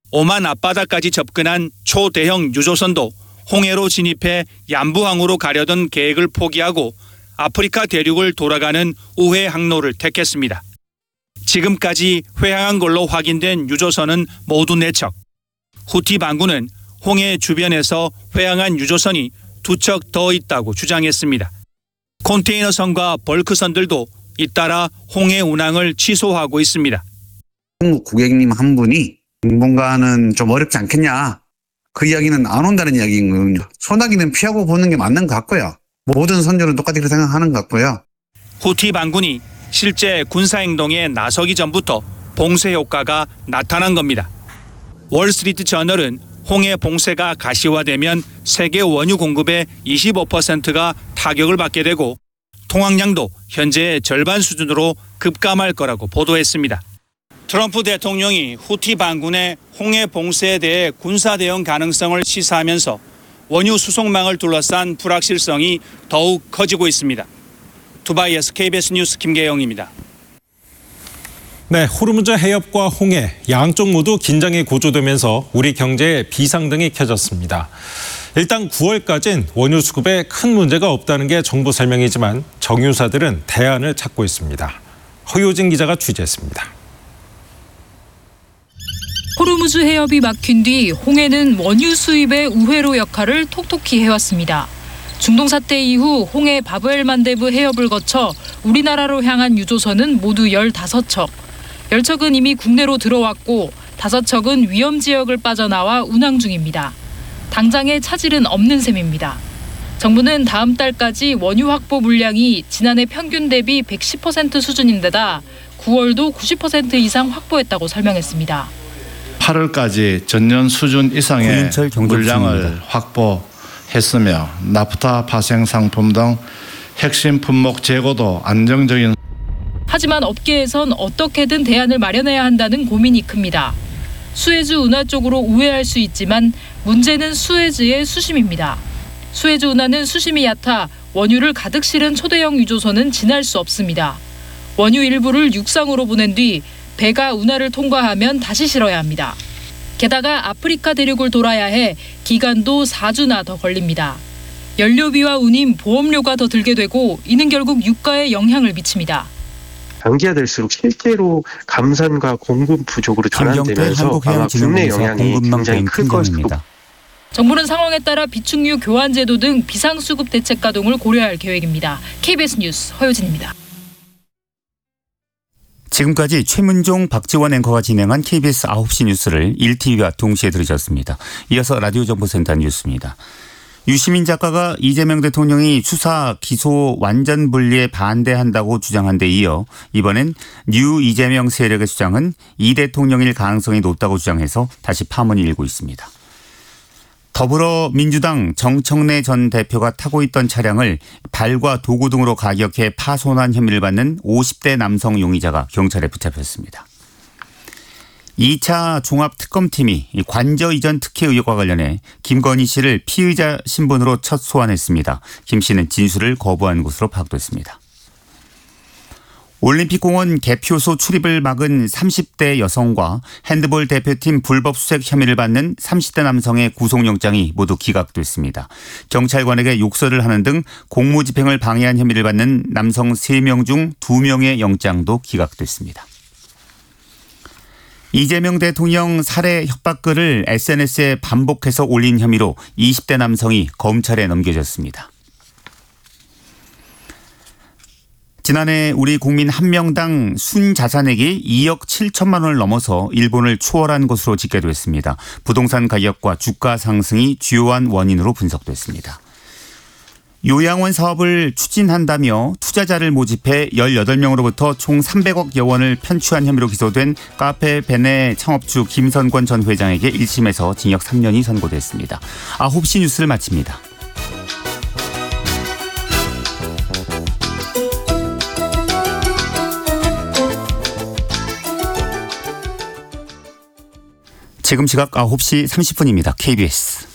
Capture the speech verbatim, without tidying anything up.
오만 앞바다까지 접근한 초대형 유조선도 홍해로 진입해 남부항으로 가려던 계획을 포기하고 아프리카 대륙을 돌아가는 우회 항로를 택했습니다. 지금까지 회항한 걸로 확인된 유조선은 모두 네 척. 후티 반군은 홍해 주변에서 회항한 유조선이 두 척 더 있다고 주장했습니다. 컨테이너선과 벌크선들도 잇따라 홍해 운항을 취소하고 있습니다. 한국 고객님 한 분이 뭔가는 좀 어렵지 않겠냐. 그 이야기는 안 온다는 이야기인 거군요. 소나기는 피하고 보는 게 맞는 것 같고요. 모든 선조는 똑같이 그렇게 생각하는 것 같고요. 후티 반군이 실제 군사행동에 나서기 전부터 봉쇄 효과가 나타난 겁니다. 월스트리트 저널은 홍해 봉쇄가 가시화되면 세계 원유 공급의 이십오 퍼센트가 타격을 받게 되고 통항량도 현재의 절반 수준으로 급감할 거라고 보도했습니다. 트럼프 대통령이 후티 반군의 홍해 봉쇄에 대해 군사 대응 가능성을 시사하면서 원유 수송망을 둘러싼 불확실성이 더욱 커지고 있습니다. 두바이에서 케이비에스 뉴스 김계영입니다. 네, 호르무즈 해협과 홍해 양쪽 모두 긴장이 고조되면서 우리 경제에 비상등이 켜졌습니다. 일단 구월까지는 원유 수급에 큰 문제가 없다는 게 정부 설명이지만 정유사들은 대안을 찾고 있습니다. 허효진 기자가 취재했습니다. 호르무즈 해협이 막힌 뒤 홍해는 원유 수입의 우회로 역할을 톡톡히 해왔습니다. 중동 사태 이후 홍해 바브엘만데브 해협을 거쳐 우리나라로 향한 유조선은 모두 열다섯 척. 열 척은 이미 국내로 들어왔고 다섯 척은 위험 지역을 빠져나와 운항 중입니다. 당장의 차질은 없는 셈입니다. 정부는 다음 달까지 원유 확보 물량이 지난해 평균 대비 백십 퍼센트 수준인데다 구월도 구십 퍼센트 이상 확보했다고 설명했습니다. 팔월까지 전년 수준 이상의 물량을 확보했으며 나프타 파생 상품 등 핵심 품목 재고도 안정적인. 하지만 업계에선 어떻게든 대안을 마련해야 한다는 고민이 큽니다. 수에즈 운하 쪽으로 우회할 수 있지만 문제는 수에즈의 수심입니다. 수에즈 운하는 수심이 얕아 원유를 가득 실은 초대형 유조선은 지날 수 없습니다. 원유 일부를 육상으로 보낸 뒤 배가 운하를 통과하면 다시 실어야 합니다. 게다가 아프리카 대륙을 돌아야 해 기간도 사 주나 더 걸립니다. 연료비와 운임, 보험료가 더 들게 되고 이는 결국 유가에 영향을 미칩니다. 장기화될수록 실제로 감산과 공급 부족으로 전환되면서 아마 국내 영향이 굉장히 클 것입니다. 정부는 상황에 따라 비축유 교환 제도 등 비상수급 대책 가동을 고려할 계획입니다. 케이비에스 뉴스 허효진입니다. 지금까지 최문종, 박지원 앵커가 진행한 케이비에스 아홉 시 뉴스를 일 티비와 동시에 들으셨습니다. 이어서 라디오 정보센터 뉴스입니다. 유시민 작가가 이재명 대통령이 수사, 기소 완전 분리에 반대한다고 주장한 데 이어 이번엔 뉴 이재명 세력의 주장은 이 대통령일 가능성이 높다고 주장해서 다시 파문이 일고 있습니다. 더불어민주당 정청래 전 대표가 타고 있던 차량을 발과 도구 등으로 가격해 파손한 혐의를 받는 오십 대 남성 용의자가 경찰에 붙잡혔습니다. 이 차 종합특검팀이 관저 이전 특혜 의혹과 관련해 김건희 씨를 피의자 신분으로 첫 소환했습니다. 김 씨는 진술을 거부한 것으로 파악됐습니다. 올림픽공원 개표소 출입을 막은 삼십 대 여성과 핸드볼 대표팀 불법 수색 혐의를 받는 삼십 대 남성의 구속영장이 모두 기각됐습니다. 경찰관에게 욕설을 하는 등 공무집행을 방해한 혐의를 받는 남성 세 명 중 두 명의 영장도 기각됐습니다. 이재명 대통령 살해 협박글을 에스엔에스에 반복해서 올린 혐의로 이십 대 남성이 검찰에 넘겨졌습니다. 지난해 우리 국민 한 명당 순자산액이 이억 칠천만 원을 넘어서 일본을 추월한 것으로 집계됐습니다. 부동산 가격과 주가 상승이 주요한 원인으로 분석됐습니다. 요양원 사업을 추진한다며 투자자를 모집해 열여덟 명으로부터 총 삼백억여 원을 편취한 혐의로 기소된 카페 베네 창업주 김선권 전 회장에게 일 심에서 징역 삼 년이 선고됐습니다. 아홉 시 뉴스를 마칩니다. 지금 시각 아홉 시 삼십 분입니다. 케이비에스